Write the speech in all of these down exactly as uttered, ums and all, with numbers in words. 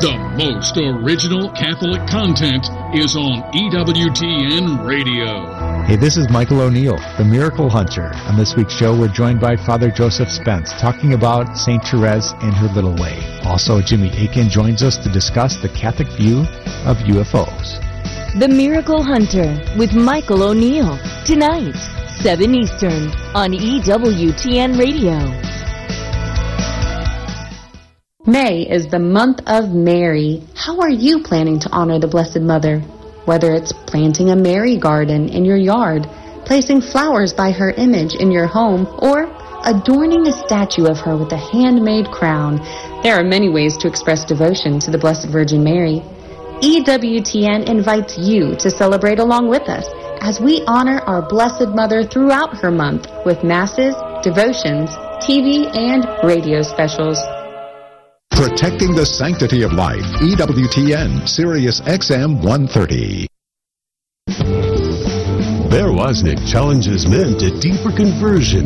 The most original Catholic content is on E W T N Radio. Hey, this is Michael O'Neill, the Miracle Hunter. On this week's show, we're joined by Father Joseph Spence, talking about Saint Therese and her little way. Also, Jimmy Akin joins us to discuss the Catholic view of U F Os. The Miracle Hunter with Michael O'Neill, tonight, seven Eastern, on E W T N Radio. May is the month of Mary. How are you planning to honor the Blessed Mother? Whether it's planting a Mary garden in your yard, placing flowers by her image in your home, or adorning a statue of her with a handmade crown, there are many ways to express devotion to the Blessed Virgin Mary. E W T N invites you to celebrate along with us as we honor our Blessed Mother throughout her month with masses, devotions, T V, and radio specials. Protecting the sanctity of life. E W T N, Sirius X M one thirty. Bear Wozniak challenges men to deeper conversion.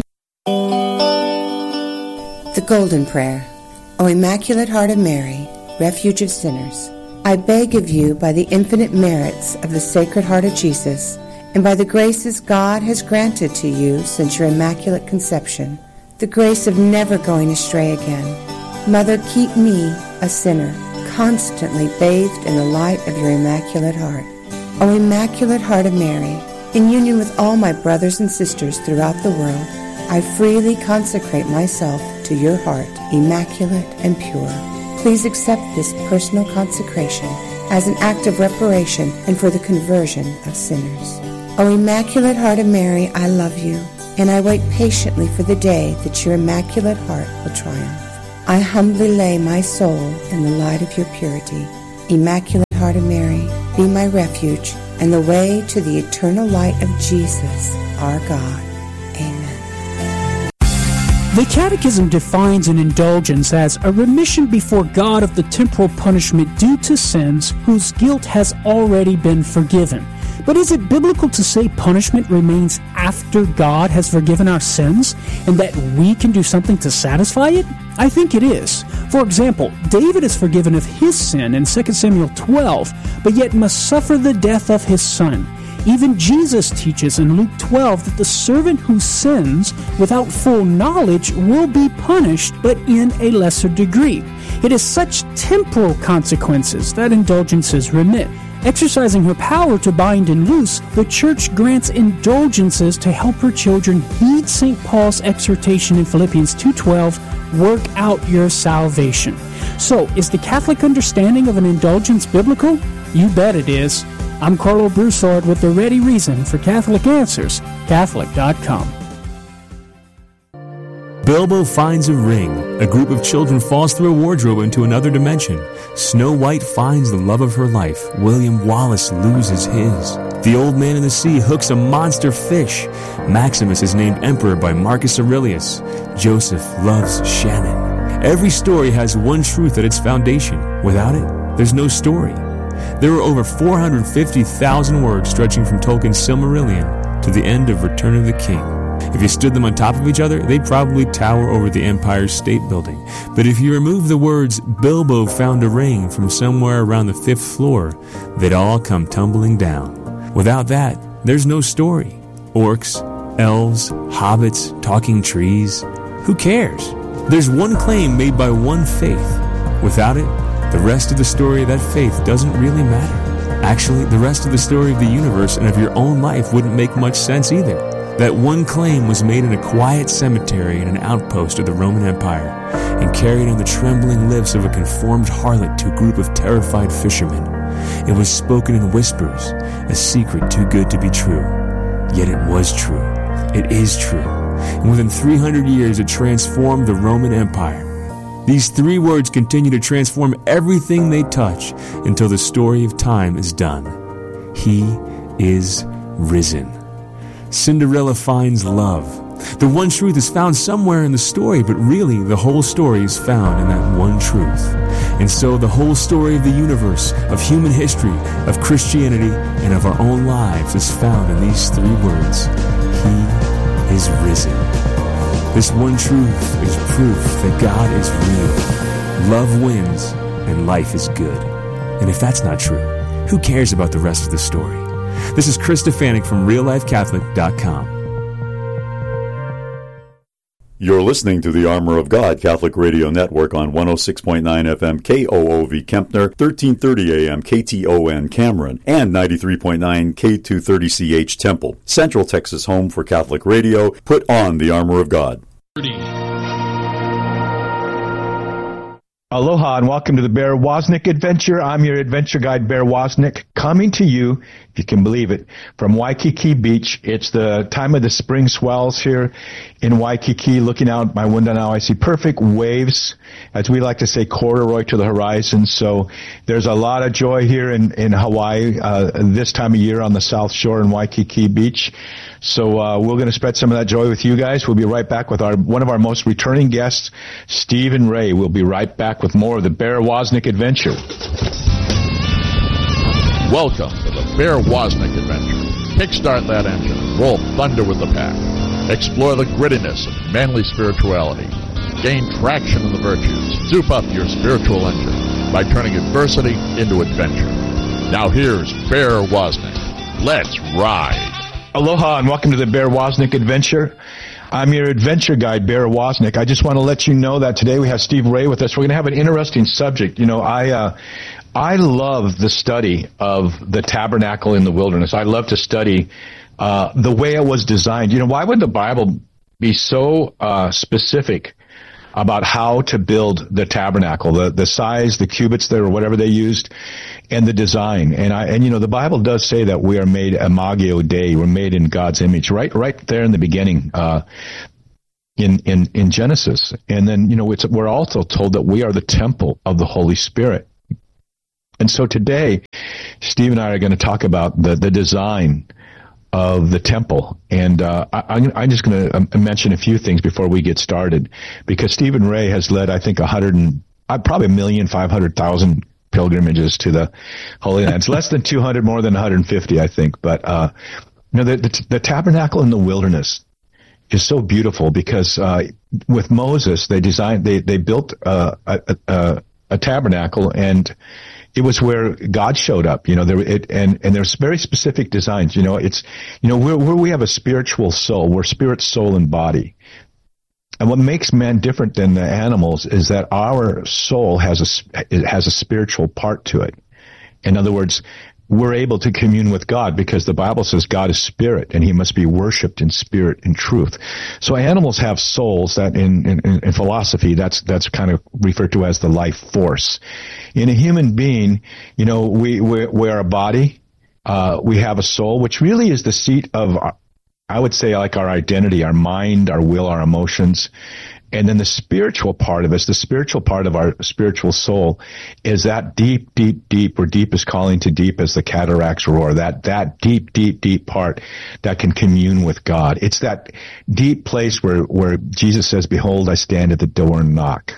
The Golden Prayer. O Immaculate Heart of Mary, Refuge of Sinners, I beg of you, by the infinite merits of the Sacred Heart of Jesus, and by the graces God has granted to you since your Immaculate Conception, the grace of never going astray again. Mother, keep me, a sinner, constantly bathed in the light of your Immaculate Heart. O Immaculate Heart of Mary, in union with all my brothers and sisters throughout the world, I freely consecrate myself to your heart, immaculate and pure. Please accept this personal consecration as an act of reparation and for the conversion of sinners. O Immaculate Heart of Mary, I love you, and I wait patiently for the day that your Immaculate Heart will triumph. I humbly lay my soul in the light of your purity. Immaculate Heart of Mary, be my refuge and the way to the eternal light of Jesus, our God. Amen. The Catechism defines an indulgence as a remission before God of the temporal punishment due to sins whose guilt has already been forgiven. But is it biblical to say punishment remains after God has forgiven our sins and that we can do something to satisfy it? I think it is. For example, David is forgiven of his sin in Second Samuel twelve, but yet must suffer the death of his son. Even Jesus teaches in Luke twelve that the servant who sins without full knowledge will be punished, but in a lesser degree. It is such temporal consequences that indulgences remit. Exercising her power to bind and loose, the Church grants indulgences to help her children heed Saint Paul's exhortation in Philippians two twelve, work out your salvation. So, is the Catholic understanding of an indulgence biblical? You bet it is. I'm Carlo Broussard with the ready reason for Catholic Answers, Catholic dot com. Bilbo finds a ring. A group of children falls through a wardrobe into another dimension. Snow White finds the love of her life. William Wallace loses his. The Old Man in the Sea hooks a monster fish. Maximus is named emperor by Marcus Aurelius. Joseph loves Shannon. Every story has one truth at its foundation. Without it, there's no story. There are over four hundred fifty thousand words stretching from Tolkien's Silmarillion to the end of Return of the King. If you stood them on top of each other, they'd probably tower over the Empire State Building. But if you remove the words, Bilbo found a ring, from somewhere around the fifth floor, they'd all come tumbling down. Without that, there's no story. Orcs, elves, hobbits, talking trees. Who cares? There's one claim made by one faith. Without it, the rest of the story of that faith doesn't really matter. Actually, the rest of the story of the universe and of your own life wouldn't make much sense either. That one claim was made in a quiet cemetery in an outpost of the Roman Empire and carried on the trembling lips of a conformed harlot to a group of terrified fishermen. It was spoken in whispers, a secret too good to be true. Yet it was true. It is true. And within three hundred years, it transformed the Roman Empire. These three words continue to transform everything they touch until the story of time is done. He is risen. Cinderella finds love. The one truth is found somewhere in the story, but really the whole story is found in that one truth. And so the whole story of the universe, of human history, of Christianity, and of our own lives is found in these three words. He is risen. This one truth is proof that God is real. Love wins, and life is good. And if that's not true, who cares about the rest of the story? This is Chris Stefanik from real life catholic dot com. You're listening to the Armor of God Catholic Radio Network on one oh six point nine F M K O O V Kempner, thirteen thirty A M K T O N Cameron, and ninety-three point nine K two thirty C H Temple. Central Texas home for Catholic radio. Put on the Armor of God. Aloha and welcome to the Bear Wozniak Adventure. I'm your adventure guide, Bear Wozniak, coming to you, if you can believe it, from Waikiki Beach. It's the time of the spring swells here in Waikiki. Looking out my window now, I see perfect waves, as we like to say, corduroy to the horizon. So there's a lot of joy here in, in Hawaii uh, this time of year on the South Shore in Waikiki Beach. So uh, we're going to spread some of that joy with you guys. We'll be right back with our one of our most returning guests, Stephen Ray. We'll be right back with more of the Bear Wozniak Adventure. Welcome to the Bear Wozniak Adventure. Kickstart that engine. Roll thunder with the pack. Explore the grittiness of manly spirituality. Gain traction in the virtues. Soup up your spiritual engine by turning adversity into adventure. Now here's Bear Wozniak. Let's ride. Aloha and welcome to the Bear Wozniak Adventure. I'm your adventure guide, Bear Wozniak. I just want to let you know that today we have Steve Ray with us. We're going to have an interesting subject. You know, I uh, I love the study of the tabernacle in the wilderness. I love to study uh, the way it was designed. You know, why would the Bible be so uh, specific about how to build the tabernacle, the the size, the cubits there, or whatever they used, and the design? And I and you know the Bible does say that we are made imago Dei, we're made in God's image, right right there in the beginning, uh, in in in Genesis. And then you know it's, we're also told that we are the temple of the Holy Spirit. And so today, Steve and I are going to talk about the the design of the temple, and uh, I, I'm just going to um, mention a few things before we get started, because Stephen Ray has led, I think, a hundred and uh, probably a million five hundred thousand pilgrimages to the Holy Land. It's less than two hundred, more than one hundred fifty, I think. But uh, you know, the, the, the tabernacle in the wilderness is so beautiful because uh, with Moses, they designed, they they built uh, a, a, a tabernacle, and it was where God showed up, you know, there, it, and, and there's very specific designs, you know, it's, you know, we're, we're, we have a spiritual soul, we're spirit, soul, and body. And what makes man different than the animals is that our soul has a, it has a spiritual part to it. In other words, we're able to commune with God because the Bible says God is spirit and he must be worshipped in spirit and truth. So animals have souls that in, in, in philosophy, that's, that's kind of referred to as the life force. In a human being, you know, we, we, we're a body, uh, we have a soul, which really is the seat of, our, I would say, like our identity, our mind, our will, our emotions. And then the spiritual part of us, the spiritual part of our spiritual soul, is that deep, deep, deep, where deep is calling to deep as the cataracts roar, that, that deep, deep, deep part that can commune with God. It's that deep place where, where Jesus says, behold, I stand at the door and knock.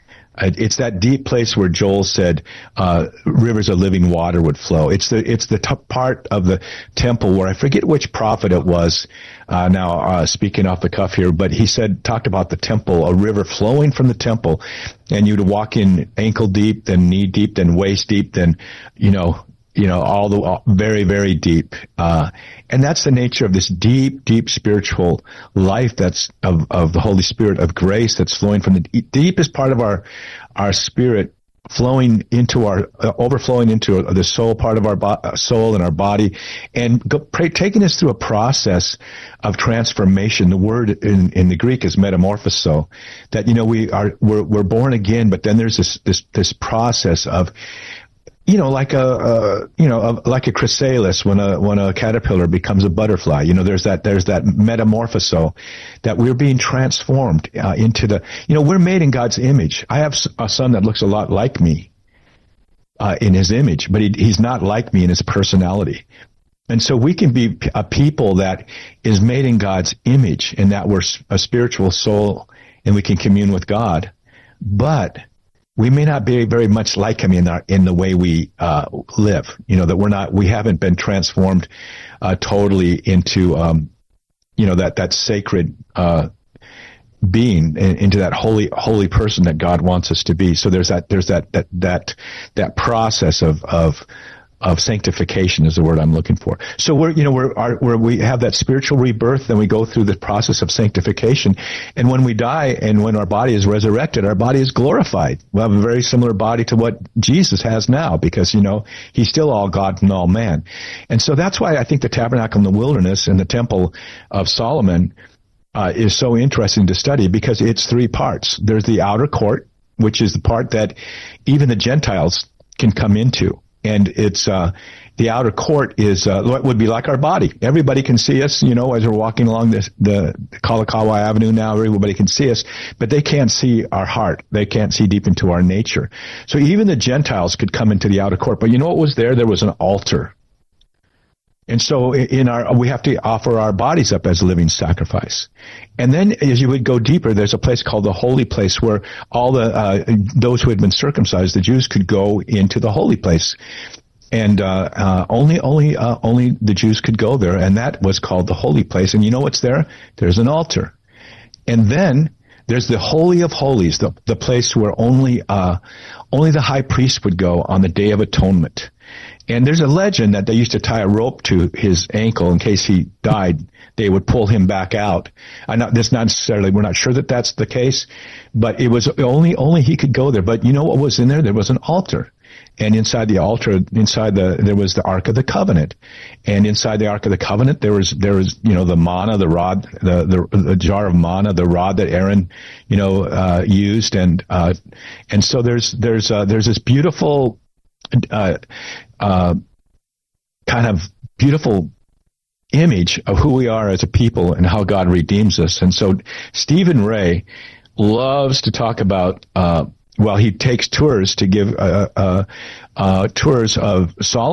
It's that deep place where Joel said, uh, rivers of living water would flow. It's the, it's the top part of the temple where I forget which prophet it was, uh, now, uh, speaking off the cuff here, but he said, talked about the temple, a river flowing from the temple, and you'd walk in ankle deep, then knee deep, then waist deep, then, you know, you know, all the, all, very, very deep. Uh, and that's the nature of this deep, deep spiritual life that's of, of the Holy Spirit of grace that's flowing from the deepest part of our, our spirit, flowing into our, uh, overflowing into the soul part of our bo- soul and our body, and go, pray, taking us through a process of transformation. The word in, in the Greek is metamorphoso, that, you know, we are, we're, we're born again, but then there's this, this, this process of, you know, like a, a you know, a, like a chrysalis when a when a caterpillar becomes a butterfly. You know, there's that there's that metamorphoso, that we're being transformed uh, into the. You know, we're made in God's image. I have a son that looks a lot like me uh, in his image, but he, he's not like me in his personality. And so we can be a people that is made in God's image, and that we're a spiritual soul, and we can commune with God, but we may not be very much like him in our, in the way we, uh, live. You know, that we're not, we haven't been transformed, uh, totally into, um, you know, that, that sacred, uh, being, into that holy, holy person that God wants us to be. So there's that, there's that, that, that, that process of, of, of sanctification is the word I'm looking for. So we're, you know, we're, our, where we have that spiritual rebirth, then we go through the process of sanctification. And when we die and when our body is resurrected, our body is glorified. We'll have a very similar body to what Jesus has now because, you know, he's still all God and all man. And so that's why I think the tabernacle in the wilderness and the temple of Solomon uh, is so interesting to study because it's three parts. There's the outer court, which is the part that even the Gentiles can come into. And it's, uh, the outer court is, uh, what would be like our body. Everybody can see us, you know, as we're walking along this, the Kalakaua Avenue now, everybody can see us, but they can't see our heart. They can't see deep into our nature. So even the Gentiles could come into the outer court. But you know what was there? There was an altar. And so in our, we have to offer our bodies up as a living sacrifice. And then as you would go deeper, there's a place called the holy place where all the, uh, those who had been circumcised, the Jews could go into the holy place. And, uh, uh, only, only, uh, only the Jews could go there. And that was called the holy place. And you know what's there? There's an altar. And then there's the Holy of Holies, the, the place where only, uh, only the high priest would go on the Day of Atonement. And there's a legend that they used to tie a rope to his ankle in case he died. They would pull him back out. I know that's not necessarily, we're not sure that that's the case, but it was only, only he could go there. But you know what was in there? There was an altar. And inside the altar, inside the, there was the Ark of the Covenant. And inside the Ark of the Covenant, there was, there was, you know, the manna, the rod, the, the, the jar of manna, the rod that Aaron, you know, uh, used. And, uh, and so there's, there's, uh, there's this beautiful, uh, uh, kind of beautiful image of who we are as a people and how God redeems us. And so Stephen Ray loves to talk about, uh, well, he takes tours to give, uh, uh, uh, tours of Solomon.